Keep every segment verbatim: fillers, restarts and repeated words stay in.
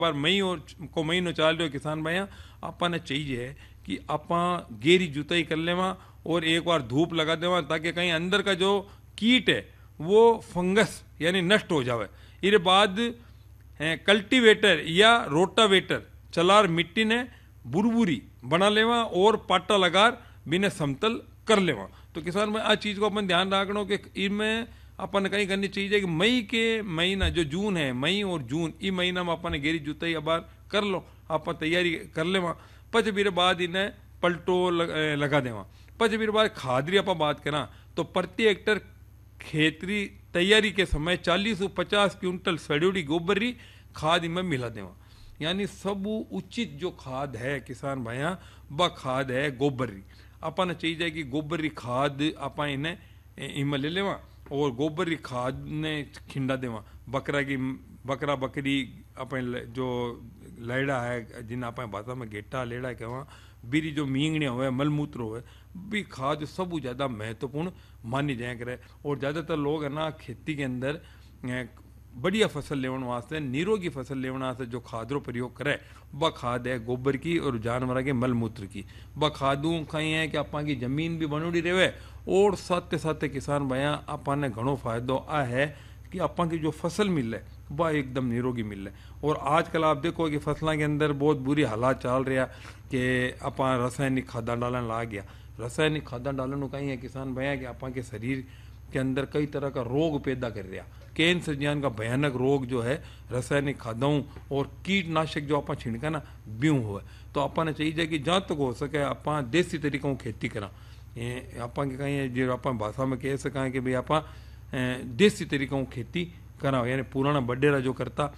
पर मई और को महीनो चाल रहे हो किसान भाइया, आपने चाहिए है कि आपा गेरी जुताई कर लेवा और एक बार धूप लगा देवा ताकि कहीं अंदर का जो कीट है वो फंगस यानी नष्ट हो जावे। इसके बाद कल्टीवेटर या रोटावेटर चलार मिट्टी ने बुरबुरी बना लेवा और पाटा लगार बिना समतल कर लेवा। तो किसान भाई आ चीज को अपन ध्यान रखना कि इनमें अपन कहीं करनी चाहिए कि मई के महीना जो जून है, मई और जून ई महीना में अपन गेरी जुताई अबार कर लो, अपन तैयारी कर लेवा। पच फिर बाद इन्हें पलटो लगा देवा। पच फिर बाद खादरी अपन बात करा तो प्रति हेक्टर खेतरी तैयारी के समय चालीस से पचास क्विंटल सड़ोड़ी गोबरी खाद इनमें मिला देवा। यानी सब उचित जो खाद है किसान भाइया वह खाद है गोबरी। अपन चाहिए कि गोबरी खाद अपन इन्हें इनमें ले लेवा और गोबरी खाद ने खिंडा देवा। बकरा की बकरा बकरी अपन जो लेड़ा है जिन्हें अपन भाषा में गेटा लेड़ा कहवा बीरी जो मींगणिया हुए मलमूत्र हुए भी खाद सब ज़्यादा महत्वपूर्ण मानी जाए करे। और ज़्यादातर लोग है ना खेती के अंदर बढ़िया फसल लेवन वास्ते निरोगी फसल लेवन वास्ते जो खादों प्रयोग करे वह खाद है गोबर की और जानवर के मलमूत्र की। वह खादों कहीं है कि अपा की जमीन भी बनोड़ी रहे और साथ साथ किसान भाइया अपा ने घणो फायदो आ है कि अपा की जो फसल मिले वह एकदम निरोगी मिले। और आजकल आप देखो कि फसलों के अंदर बहुत बुरी हालात चल रहा कि अपा रासायनिक खादा डालन ला गया। रासायनिक खादा डालन कहीं है किसान भैया कि अपा के शरीर के अंदर कई तरह का रोग पैदा कर रहा। कैंसर ज्ञान का भयानक रोग जो है रासायनिक खादों और कीटनाशक जो अपा छिड़का ना ब्यूँ हुआ। तो अपा ने चाहिए कि जहाँ तक हो सके अपा देसी तरीकों खेती करा। अपा के कहीं जो अपा भाषा में कह सकें कि भाई अपा देसी तरीकों खेती करा। यानी पुराना बडेरा जो करता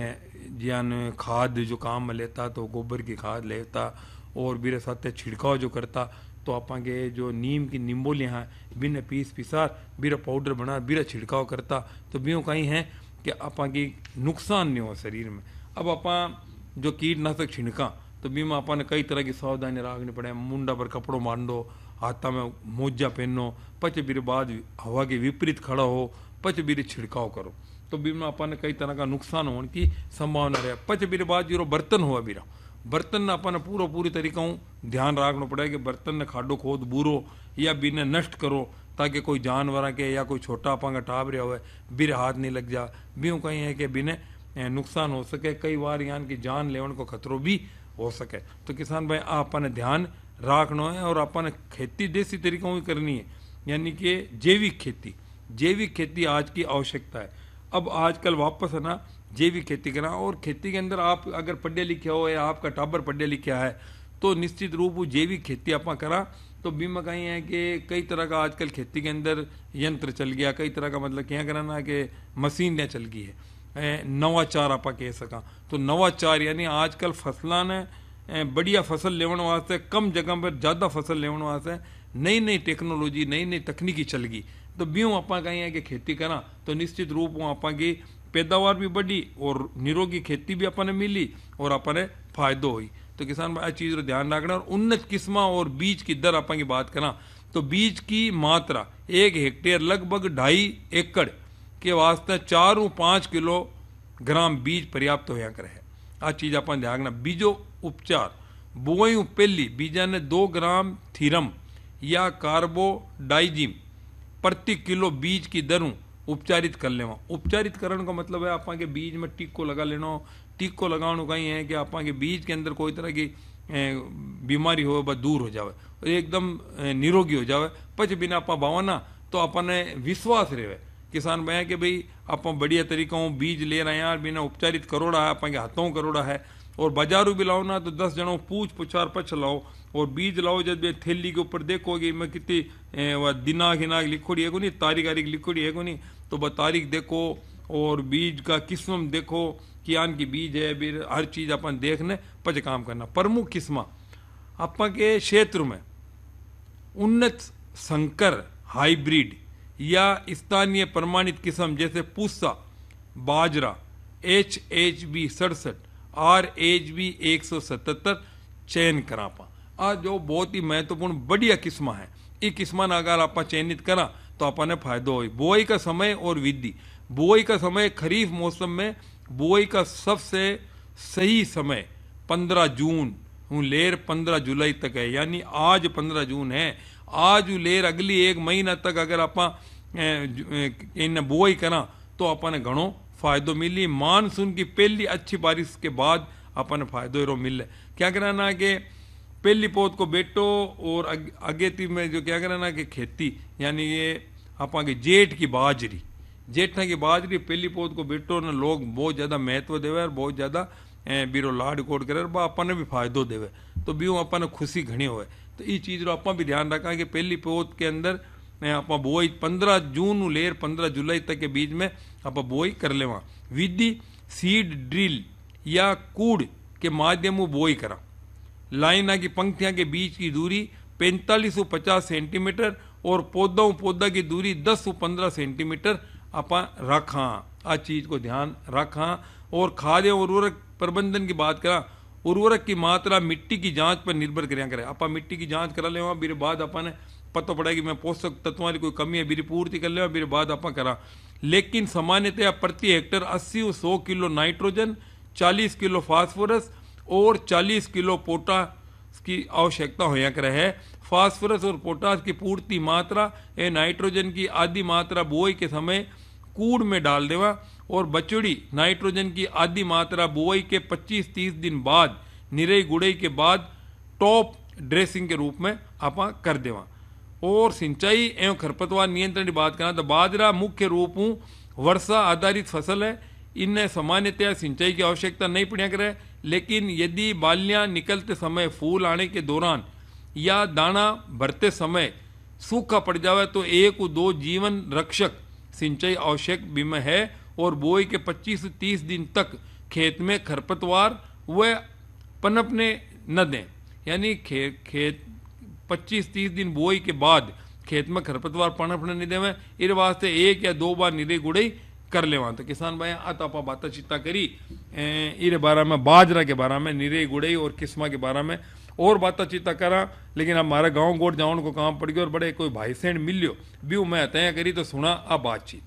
ज्ञान खाद जो काम में लेता तो गोबर की खाद लेता और बीरे साथ छिड़काव जो करता तो अपा के जो नीम की निम्बोलियाँ हैं बिना पीस पिसार बीरा पाउडर बना बीरा छिड़काव करता तो ब्यों कहीं है कि अपा की नुकसान नहीं हो शरीर में। अब अपा जो कीटनाशक छिड़का तो बीमा अपा ने कई तरह की सावधानी रखनी पड़े। मुंडा पर कपड़ों बांधो, हाथा में मोजा पहनो, पच बीरे बाद हवा के विपरीत खड़ा हो, पच बीरे छिड़काव करो तो बीमा अपा ने कई तरह का नुकसान होने की संभावना रहे। पच बीरे बाद जो बर्तन हुआ बीरा बर्तन ने अपन पूरा पूरी तरीका ध्यान रखना पड़ेगा कि बर्तन ने खाडो खोद बूरो या बिना नष्ट करो ताकि कोई जानवर के या कोई छोटा अपन का टाप रहा हुआ बिरे हाथ नहीं लग जा। ब्यों कहीं है कि बिना नुकसान हो सके, कई बार यहाँ की जान लेवन को खतरो भी हो सके। तो किसान भाई अपन ध्यान रखना है और अपन खेती देसी तरीकों की करनी है यानी कि जैविक खेती। जैविक खेती आज की आवश्यकता है। अब आजकल वापस है ना जैविक खेती करना। और खेती के अंदर आप अगर पढ़े लिखे हो या आपका टाबर पढ़े लिखा है तो निश्चित रूप वो जैविक खेती आप करा तो बीमा कहीं है कि कई तरह का आजकल खेती के अंदर यंत्र चल गया, कई तरह का मतलब क्या कराना कि मशीन चल गई है, नवाचार आप कह सका। तो नवाचार यानी आजकल फसलों ने बढ़िया फसल लेवन वास्ते कम जगह पर ज़्यादा फसल लेवन वास्ते नई नई टेक्नोलॉजी नई नई तकनीकी चल गई। तो ब्यों आप कहीं है कि खेती करा तो निश्चित रूप वो आप की पैदावार भी बढ़ी और निरोगी खेती भी अपने मिली और अपने फायदो हुई। तो किसान भाई चीज़ को ध्यान रखना। और उन्नत किस्मा और बीज की दर अपन की बात करा तो बीज की मात्रा एक हेक्टेयर लगभग ढाई एकड़ के वास्ते चार पाँच किलो ग्राम बीज पर्याप्त होया करे है। आ चीज़ अपन ध्यान रखना। बीजो उपचार बुआई पहली बीजा ने दो ग्राम थीरम या कार्बोडाइजिम प्रति किलो बीज की दरों उपचारित कर लेवा। उपचारित करने का मतलब है आपा के बीज में टीको लगा लेना। टीको लगाने कहीं है कि आपा के बीज के अंदर कोई तरह की बीमारी हो वह दूर हो जाए एकदम निरोगी हो जाए। पच बिना आपा भावना तो अपने विश्वास रहे किसान भाई कि भाई आप बढ़िया तरीकों बीज ले रहे हैं बिना उपचारित करोड़ा है अपन के हाथों करोड़ा है। और बाजारू भी लाओ ना तो दस जनों पूछ पुछार पछ लाओ और बीज लाओ जब थैली के ऊपर देखोगे मैं कितनी दिनाग हिनाग लिखोड़ी है को नहीं, तारीख आरीख लिखोड़ी है को नहीं, तो वह तारीख देखो और बीज का किस्म देखो कि आन की बीज है फिर हर चीज़ अपन देखने पच काम करना। प्रमुख किस्मा अपन के क्षेत्र में उन्नत संकर हाइब्रिड या स्थानीय प्रमाणित किस्म जैसे पूसा, बाजरा, एच एच बी सड़सठ, आर एच बी एक सौ सतहत्तर चयन करा पा। आज जो बहुत ही महत्वपूर्ण बढ़िया किस्मा है ये किस्मा अगर आप चयनित करा तो अपने फायदो हो। बुआई का समय और विधि। बुआई का समय खरीफ मौसम में बुआई का सबसे सही समय पंद्रह जून हूँ लेर पंद्रह जुलाई तक है, यानी आज पंद्रह जून है, आज लेर अगली एक महीना तक अगर आप इन बुआई करा तो अपन घणो फायदो मिली। मानसून की पहली अच्छी बारिश के बाद अपन फायदो रो मिले। क्या कराना कि पहली पौध को बेटो और अगेती में जो क्या कराना कि खेती, यानी ये अपा की जेठ की बाजरी, जेठा की बाजरी पहली पौध को बेटो ने लोग बहुत ज्यादा महत्व देवे और बहुत ज्यादा बीरो लाड कोड करे, अपन भी फायदो देवे, तो बीऊ अपन खुशी घनी होवे। तो ये चीज रो अपन भी ध्यान रखा कि पहली पौध के अंदर आप बोई पंद्रह जून लेर पंद्रह जुलाई तक के बीच में आप बोई कर लेवा। विधि सीड ड्रिल या कूड़ के माध्यम बोई करा। लाइना की पंक्तियां के बीच की दूरी पैंतालीस सौ पचास सेंटीमीटर और पौधों पौधा की दूरी दस सौ पंद्रह सेंटीमीटर अपा रखा। आ चीज को ध्यान रखा। और खाद और उर्वरक प्रबंधन की बात करा, उर्वरक की मात्रा मिट्टी की जांच पर निर्भर करें करे। अपा मिट्टी की जांच करा ले, फिर बाद अपन पता पड़ा कि मैं पोषक तत्वों की कोई कमी है, मेरी पूर्ति कर ले, फिर बाद आप करा। लेकिन सामान्यतया प्रति हेक्टर अस्सी और सौ किलो नाइट्रोजन, चालीस किलो फास्फोरस और चालीस किलो पोटास की आवश्यकता होया करे है। फास्फोरस और पोटास की पूर्ति मात्रा ए नाइट्रोजन की आधी मात्रा बुआई के समय कूड़ में डाल देवा और बचड़ी नाइट्रोजन की आधी मात्रा बुआई के पच्चीस तीस दिन बाद निरई गुड़ई के बाद टॉप ड्रेसिंग के रूप में आपा कर देवा। और सिंचाई एवं खरपतवार नियंत्रण की बात करा तो बाजरा मुख्य रूप वर्षा आधारित फसल है। इनने सामान्यतया सिंचाई की आवश्यकता नहीं पड़ा करे, लेकिन यदि बालियां निकलते समय, फूल आने के दौरान या दाना भरते समय सूखा पड़ जावे तो एक दो जीवन रक्षक सिंचाई आवश्यक भी में है। और बोई के पच्चीस से तीस दिन तक खेत में खरपतवार व पनपने न दें, यानी खे, खेत पच्चीस तीस दिन बोई के बाद खेत में खरपतवार पनपने नहीं देवे। इस वास्ते एक या दो बार निरे गुड़ई कर लेवा। तो किसान भाई आता आपा बात चिता करी इरे बारे में, बाजरा के बारे में, निरे गुड़ई और किस्मा के बारे में और बात चिता करा। लेकिन अब हमारा गाँव गोट जाने को काम पड़ गया और बड़े कोई भाई सेंड मिलियो भी मैं तय करी तो सुना आ बातचीत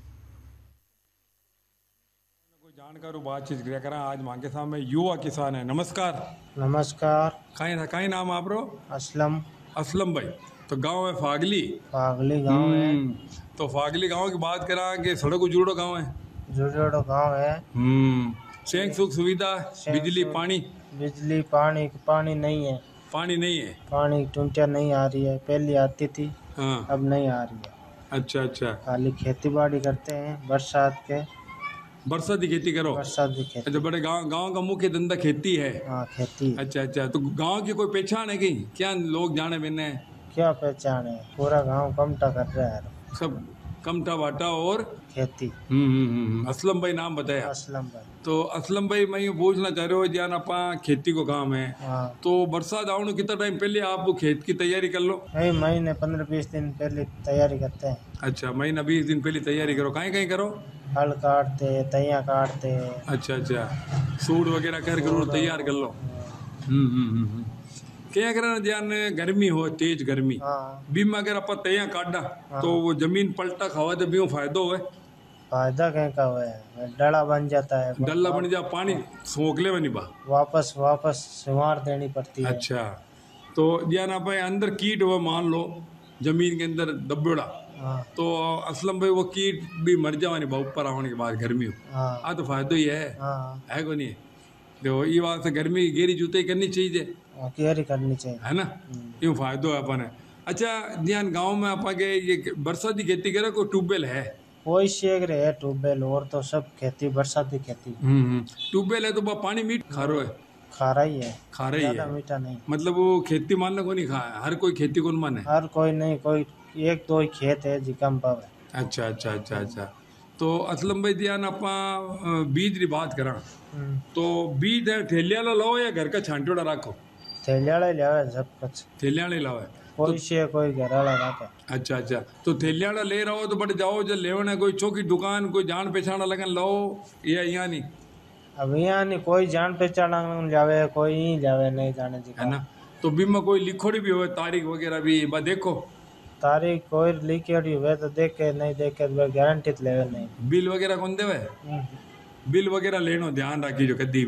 जानकार बातचीत क्या करा। आज मांगे सामने युवा किसान है। नमस्कार। नमस्कार। काई था काई नाम आप रो? असलम। असलम भाई, तो गांव है फागली? फागली गांव है। तो फागली गांव की बात करा कि सड़क जुड़ो गांव है? जुड़ो गांव है। हम्म सेंग सुख सुविधा, बिजली पानी? बिजली पानी पानी नहीं है। पानी नहीं है? पानी टूंटिया नहीं आ रही है, पहले आती थी। हाँ। अब नहीं आ रही है। अच्छा अच्छा। खाली खेती बाड़ी करते हैं बरसात के। बरसात की खेती करो? बरसात की खेती। अच्छा, बड़े गांव गांव का मुख्य धंधा खेती है? हाँ खेती। अच्छा अच्छा। तो गांव की कोई पहचान है कहीं? क्या लोग जाने बिने? क्या पहचान है, पूरा गांव कमटा कर रहा है। सब कमटा बाटा और खेती। हम्म हम्म। असलम भाई नाम बताया? असलम भाई। तो असलम भाई मैं यूँ पूछना चाह रहे हो, जान अपा खेती को काम है। हाँ। तो बरसात आने कितना टाइम पहले आप खेत की तैयारी कर लो? नहीं, महीने पंद्रह बीस दिन पहले तैयारी करते हैं। अच्छा, महीना बीस दिन पहले तैयारी करो। कहीं कहीं करो? हल काटते, तैयार काटते। अच्छा अच्छा, सूट वगैरह कर करो तैयार कर लो। हम्म हम्म हम्म। क्या करना ध्यान, गर्मी हो तेज गर्मी, हाँ। बीमा अगर आप तैयार काटना हाँ। तो वो जमीन पलटा खावा तो बीमा फायदो है? फायदा कहीं का हुआ है, डला बन जाता है। डल्ला बन जा, पानी सोखले में नहीं बा, वापस वापस सुमार देनी पड़ती है। अच्छा, तो ध्यान आप अंदर कीट वो मान लो जमीन के अंदर दबोड़ा, हाँ। तो असलम भाई वो कीट भी मर जावानी बा ऊपर आने के बाद गर्मी हो। हाँ। हाँ तो फायदो ही है, हाँ। है को नहीं? देखो ये बात से गर्मी की गेरी जुताई करनी चाहिए, केयर करनी चाहिए, है ना? यूँ फायदो है अपन है। अच्छा ध्यान, गांव में आपा के ये बरसात की खेती करे कोई ट्यूबवेल है? कोई शेख रहे है ट्यूबवेल, और तो सब खेती बरसाती खेती। ट्यूबवेल है तो बा पानी मीठ खारो है? खारा ही है, खारा ही है, मीठा नहीं। मतलब वो खेती मानने को नहीं खा, हर कोई खेती को माने? हर कोई नहीं, कोई एक दो ही खेत है जी कम पावे। अच्छा अच्छा अच्छा अच्छा। तो असलम भाई ध्यान अपा बीज की बात करा, तो बीज ठेलिया लाओ या घर का छांटोड़ा रखो? थैलिया लावे सब कुछ, थैलिया लावे कोई शे कोई घर वाला रखे। अच्छा अच्छा। तो थैलिया ले रहा हो तो बड़े जाओ जब लेवना कोई चौकी दुकान कोई जान पहचान लगन लो या यहाँ नहीं? अब यहाँ नहीं कोई जान पहचान जावे, कोई नहीं जावे, नहीं जाने जी, है ना? तो बीमा कोई लिखोड़ी भी हो तारीख वगैरह भी बा देखो? तारीख कोई लिखी हुए तो देख के, नहीं देख के गारंटी तो लेवे नहीं। बिल वगैरह कौन देवे? बिल वगैरह लेनो ध्यान रखी जो कदी भी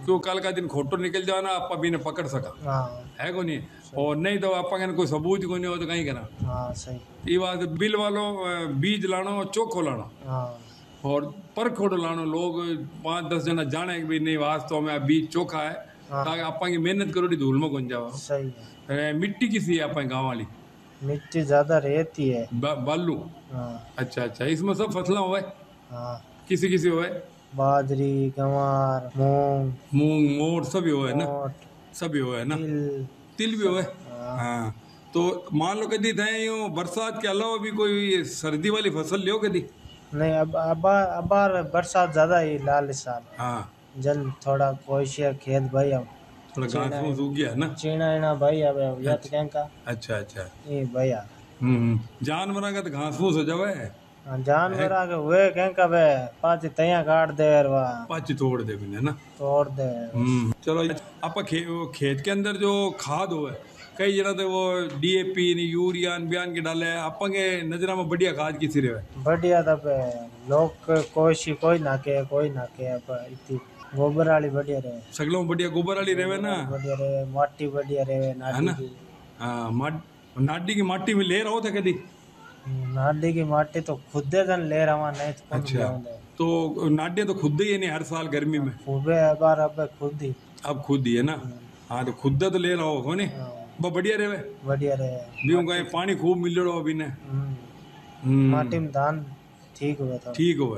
क्यों कल का दिन खोटो निकल जाओ ना आप भी ने पकड़ सका हाँ है को नहीं। और नहीं तो आप कोई सबूत को नहीं हो तो कहीं करा। हाँ सही। ये बात बिल वालों बीज लाना और चोखो लाना हाँ और परखोड़ लानो लोग पांच दस जना जाने कि भी नहीं वास्तव में बीज चोखा है हाँ। ताकि आप मेहनत करो धूल में गुंजा जाओ। सही है। मिट्टी किसी है आप गाँव वाली मिट्टी ज्यादा रहती है। ब- बालू। हाँ अच्छा अच्छा इसमें सब फसला हुआ है हाँ किसी किसी हुआ है बाजरी गंवार मूंग मूंग मोर सभी हुआ है ना मोट सभी हुआ है ना तिल। तिल भी हुआ है। हाँ। हाँ तो मान लो कदी थे यूं बरसात के अलावा भी कोई सर्दी वाली फसल लियो कदी। नहीं अब अब अब बरसात ज्यादा ही लाल इस साल। हाँ जन थोड़ा कोशिश खेत भाई अब थोड़ा घास फूस उग गया है ना। चीना इना भाई अब या तो क्या का अच्छा अच्छा ये भैया हम्म जानवर का तो घास फूस हो जावे जानवर आके हुए क्या का वे पाँच तैया काट दे वा पाची तोड़ दे बिना ना तोड़ दे। हम्म चलो आप खे, खेत के अंदर जो खाद हो कई जगह तो वो डीएपी यूरिया बयान के डाले आप के नजर में बढ़िया खाद किसी रहे बढ़िया तब लोग कोशिश कोई ना के कोई ना के अब इतनी गोबर वाली बढ़िया रहे सगलों बढ़िया गोबर वाली रहे ना बढ़िया रहे माटी बढ़िया रहे है नाडी ना। की हाँ माट नाडी की माटी में ले रहा होता कदी। नाडी की माटी तो खुद जन ले रहा नहीं तो कौन अच्छा लाऊंगा। तो नाडिया तो खुद ही है नहीं हर साल गर्मी में खूबे बार अब खुद ही अब खुद ही है ना। हाँ तो खुद तो ले रहा हो हो नहीं वो बढ़िया रहे बढ़िया रहे भी कहीं पानी खूब मिल रहा हो अभी ने हम्म। माटी में धान ठीक हुआ था ठीक हो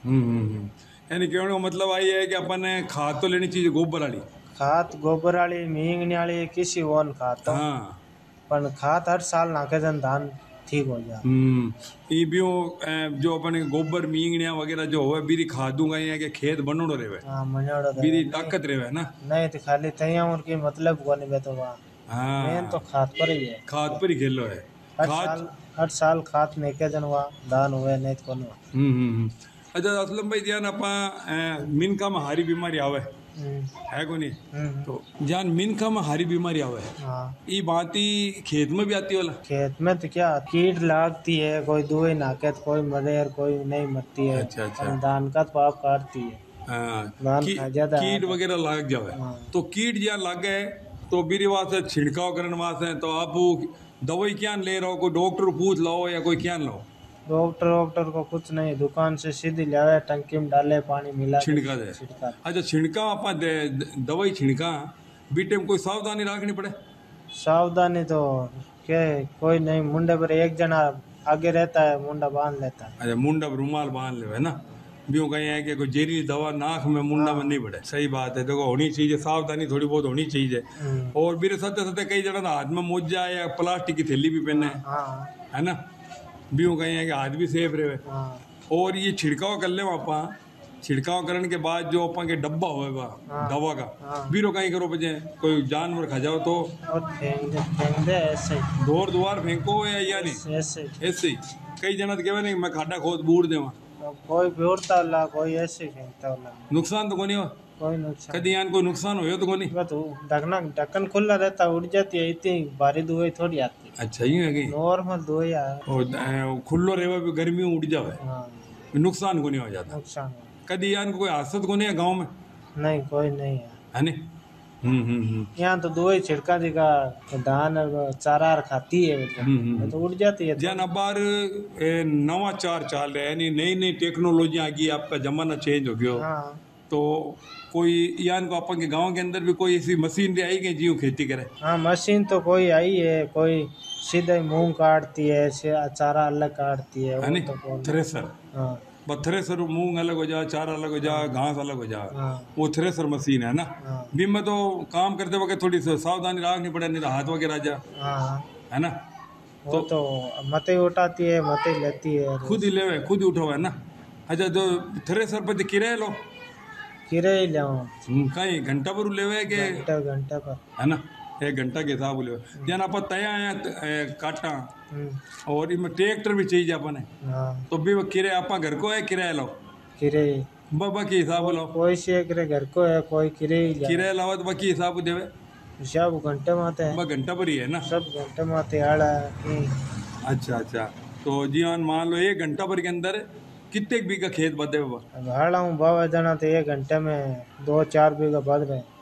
यानी कहने का मतलब आई है कि अपन ने खाद तो लेनी चाहिए गोबर वाली खाद गोबर वाली मींगनी वाली किसी वन खाद तो हाँ पर खाद हर साल नाके जन धान ठीक हो जाए। हम्म ये भी जो अपन गोबर मींगनिया वगैरह जो हो बीरी खादूंगा ये कि खेत बनोड़ो रहे हाँ मनोड़ो बीरी ताकत रहे ना। नहीं तो खाली तैया और की मतलब को नहीं बे तो वहाँ हाँ मेन तो खाद पर ही है खाद पर ही खेलो है हर खाद साल हर साल खाद नेके जन वहाँ धान हुए नहीं तो कौन हुआ। हम्म हम्म अच्छा असलम भाई ध्यान अपा मिनका में हारी बीमारी आवे है को नहीं तो जान मिनका में हारी बीमारी आवे हाँ ये बात ही खेत में भी आती वाला खेत में तो क्या कीट लागती है कोई दुई नाके तो कोई मरे और कोई नहीं मरती है। अच्छा अच्छा धान का तो आप काटती है हाँ, धान की, खा जाता है। कीट वगैरह लाग जावे हाँ। तो कीट जहाँ लाग गए तो बीरी वास्ते छिड़काव करने वास्ते तो आप दवाई क्या ले रहे हो कोई डॉक्टर पूछ लो या कोई क्या लो। डॉक्टर वॉक्टर को कुछ नहीं दुकान से सीधी लावे टंकी में डाले पानी मिला के छिड़का दे छिड़का। अच्छा छिड़का आप दवाई छिड़का बीटे में कोई सावधानी रखनी पड़े। सावधानी तो क्या कोई नहीं मुंडे पर एक जना आगे रहता है मुंडा बांध लेता है। अच्छा मुंडा पर रुमाल बांध ले है ना भी कहीं है कि कोई जहरीली दवा नाक में मुंडा में नहीं पड़े। सही बात है देखो होनी चाहिए सावधानी थोड़ी बहुत होनी चाहिए। और मेरे साथ साथ कई जगह हाथ में मोजा या प्लास्टिक की थैली भी पहने है ना भी कहीं है कि हाथ भी सेफ रहे। और ये छिड़काव कर ले आपा छिड़काव करने के बाद जो अपन के डब्बा होगा दवा का बीरो कहीं करो बजे कोई जानवर खा जाओ तो ऐसे दौर दुआर फेंको या या नहीं ऐसे ऐसे ही कई जना तो कहवे नहीं मैं खाडा खोद बूढ़ देवा कोई बेउड़ता वाला कोई ऐसे फेंकता वाला नुकसान तो कोनी हो कोई नुकसान कदी यान कोई नुकसान हो तो कोनी तो ढकना ढक्कन खुला रहता उड़ जाती है इतनी भारी दुआई थोड़ी आती है। अच्छा यूं है कि नॉर्मल दुआई और खुल्लो रेवा भी गर्मी में उड़ जावे हाँ नुकसान कोनी हो जाता नुकसान कदी यान कोई हादसा कोनी है गाँव में नहीं कोई नहीं है है नी। हम्म हम्म हम्म यहाँ तो दुआई छिड़का देगा धान चारा खाती है मतलब तो उड़ जाती है। जन अबार नवा चार चाल रहे यानी नई नई टेक्नोलॉजी आ गई आपका जमाना चेंज हो गया। हाँ तो कोई यान को अपन के गांव के अंदर भी कोई ऐसी मशीन आई गई जियो खेती करे। हाँ मशीन तो कोई आई है कोई सीधे मूंग काटती है चारा अलग काटती है वो तो थ्रेसर हाँ थ्रेसर मूंग अलग हो जा चारा अलग हो जा घास अलग हो जा हाँ। वो थ्रेसर मशीन है ना। हाँ। भी में तो काम करते वक्त थोड़ी सावधानी रखनी पड़े नहीं तो हाथ वगैरह जा हाँ है ना। तो, तो मते उठाती है मते लेती है खुद ही ले खुद ही उठो है ना। अच्छा तो थ्रेसर पर किराया लो किराए ले कहीं घंटा पर ले के घंटा घंटा पर है ना एक घंटा के हिसाब ले जन आप तया आया काटा और इनमें ट्रैक्टर भी चाहिए अपन हाँ। तो भी वो किराया आप घर को है किराया लो किराए बाबा के हिसाब लो कोई से घर को है कोई किराए किराया लावा तो बाकी हिसाब देवे हिसाब घंटे में आते हैं घंटा पर ही है ना सब घंटे में आते आड़ा। अच्छा अच्छा तो जी हाँ मान लो एक घंटा पर के अंदर कितने बीघा खेत बदे हुआ? भाड़ा हूँ बाबा जना तो एक घंटे में दो चार बीघा बद रहे।